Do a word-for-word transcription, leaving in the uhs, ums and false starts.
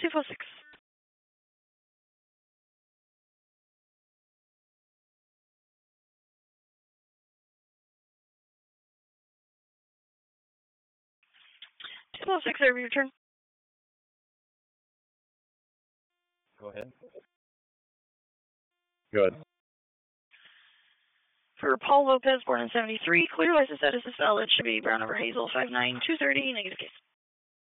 two four six. two four six, over your turn. Go ahead. Good. For Paul Lopez, born in seventy-three, clear license status is valid. Should be Brown over Hazel, five nine two thirty, negative case.